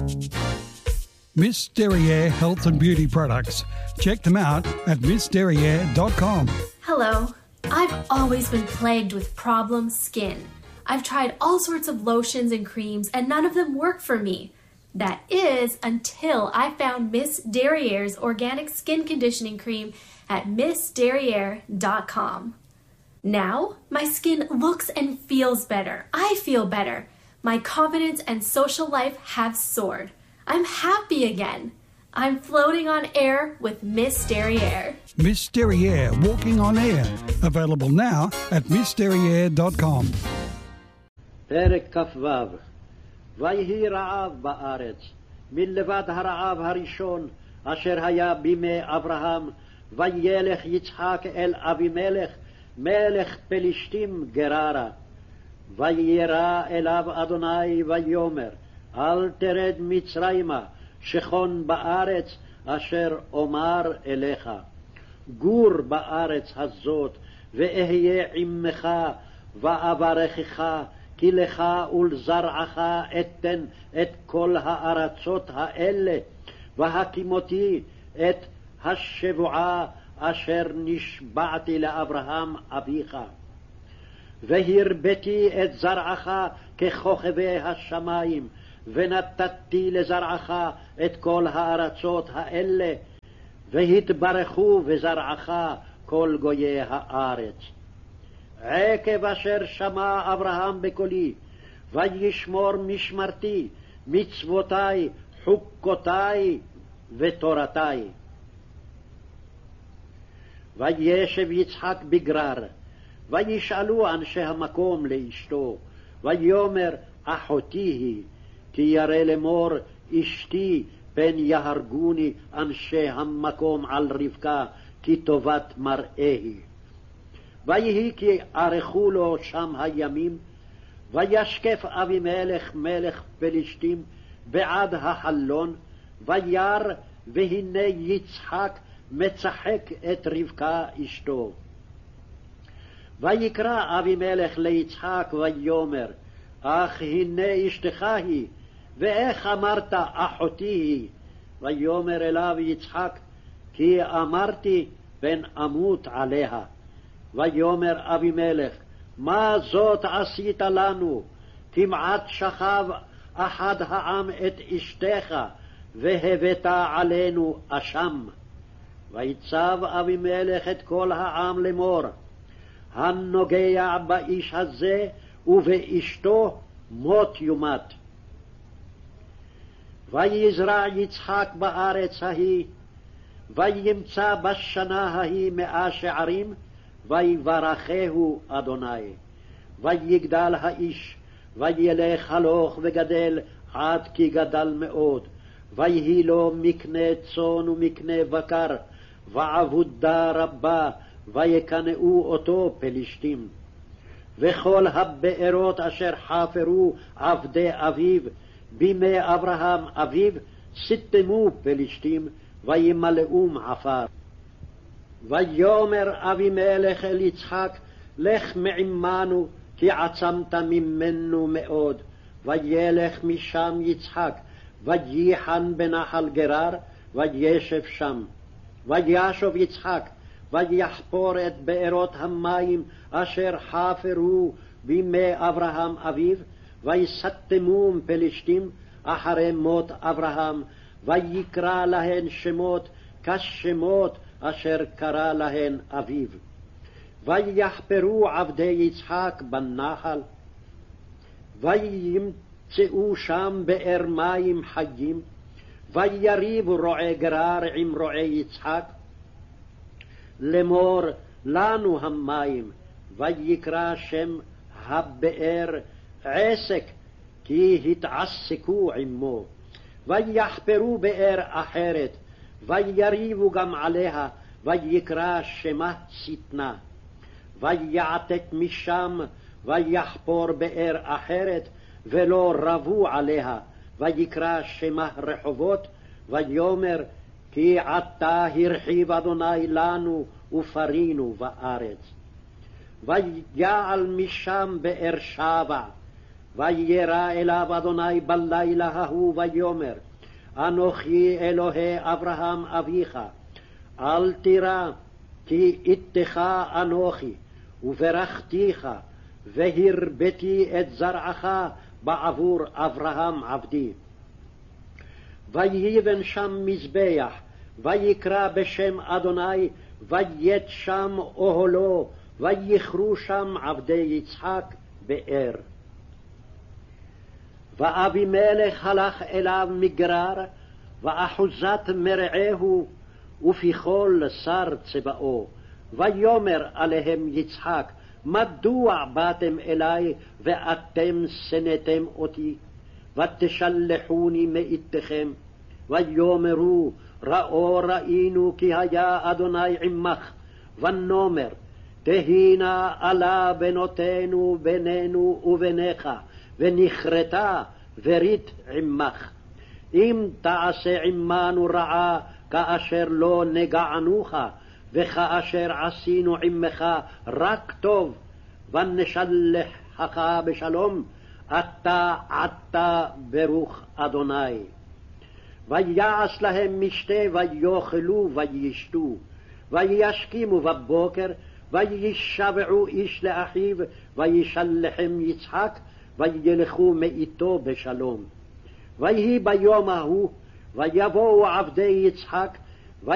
Miss Derriere Health and Beauty Products. Check them out at missderriere.com. Hello. I've always been plagued with problem skin. I've tried all sorts of lotions and creams and none of them work for me. That is until I found Miss Derriere's organic skin conditioning cream at missderriere.com. Now, my skin looks and feels better. I feel better. My confidence and social life have soared. I'm happy again. I'm floating on air with Miss Derriere. Miss Derriere Walking on Air. Available now at missderriere.com. פרק כ"ו. ויהי רעב בארץ, מלבד הרעב הראשון אשר היה בימי אברהם, וילך יצחק אל אבימלך מלך פלישתים גררה. וירא אליו אדוני ויאמר, אל תרד מצרימה, שכון בארץ אשר אומר אליך. גור בארץ הזאת, ואהיה עמך, ואברכך, כי לך ולזרעך אתן את כל הארצות האלה, והקימותי את השבועה אשר נשבעתי לאברהם אביך. והרביתי את זרעך ככוכבי השמיים, ונתתי לזרעך את כל הארצות האלה, והתברכו בזרעך כל גויי הארץ. עקב אשר שמע אברהם בקולי, וישמור משמרתי, מצוותי, חוקותי ותורתי. וישב יצחק בגרר, וישאלו אנשי המקום לאשתו, ויאמר אחותי היא, כי ירא לאמור אשתי, פן יהרגוני אנשי המקום על רבקה, כי טובת מראה היא. ויהי כי ערכו לו שם הימים, וישקף אבימלך מלך פלישתים בעד החלון, וירא והנה יצחק מצחק את רבקה אשתו. ויקרא אבימלך ליצחק ויאמר, אך הנה אשתך היא, ואיך אמרת אחותי היא? ויאמר אליו יצחק, כי אמרתי פן אמות עליה. ויאמר אבימלך, מה זאת עשית לנו? כמעט שכב אחד העם את אשתך, והבאת עלינו אשם. ויצב אבימלך את כל העם לאמור, הנוגע באיש הזה ובאשתו מות יומת. ויזרע יצחק בארץ ההיא, וימצא בשנה ההיא 100 שערים, ויברכהו אדוני. ויגדל האיש, וילך הלוך וגדל עד כי גדל מאוד. ויהי לו מקנה צאן ומקנה בקר, ועבודה רבה, ויקנאו אותו פלישתים. וכל הבארות אשר חפרו עבדי אביו בימי אברהם אביו, סתמו פלישתים, וימלאום עפר. ויאמר אבימלך אל יצחק, לך מעמנו, כי עצמת ממנו מאוד. וילך משם יצחק, וייחן בנחל גרר, וישב שם. וישוב יצחק, ויחפור את בארות המים אשר חפרו בימי אברהם אביו, ויסתמום פלישתים אחרי מות אברהם, ויקרא להן שמות כשמות אשר קרא להן אביו. ויחפרו עבדי יצחק בנחל, וימצאו שם באר מים חיים, ויריבו רועי גרר עם רועי יצחק, לאמור לנו המים, ויקרא שם הבאר עסק, כי התעסקו עמו. ויחפרו באר אחרת, ויריבו גם עליה, ויקרא שמה שטנה. ויעתק משם, ויחפור באר אחרת, ולא רבו עליה, ויקרא שמה רחובות, ויאמר, כי עתה הרחיב אדוני לנו ופרינו בארץ. ויעל משם באר שבע, וירא אליו אדוני בלילה ההוא ויאמר, אנוכי אלוהי אברהם אביך, אל תירא, כי איתך אנוכי, וברכתיך, והרביתי את זרעך בעבור אברהם עבדי. ויבן שם מזבח, ויקרא בשם אדוני, ויית שם אוהלו, ויכרו שם עבדי יצחק באר. ואבימלך הלך אליו מגרר, ואחוזת מרעהו, ופיכול שר צבאו. ויאמר עליהם יצחק, מדוע באתם אלי, ואתם שנאתם אותי? ותשלחוני מאיתכם. ויאמרו, ראינו כי היה אדוני עמך. ונאמר, תהי נא עלה בנותינו בינינו וביניך, ונכרתה ורית עמך. אם תעשה עמנו רעה, כאשר לא נגענוך, וכאשר עשינו עמך רק טוב, ונשלחך בשלום, אתה עתה ברוך אדוני. ויעש להם משתה, ויאכלו וישתו, וישכימו בבוקר, וישבעו איש לאחיו, וישלחם יצחק, וילכו מאיתו בשלום. ויהי ביום ההוא, ויבואו עבדי יצחק,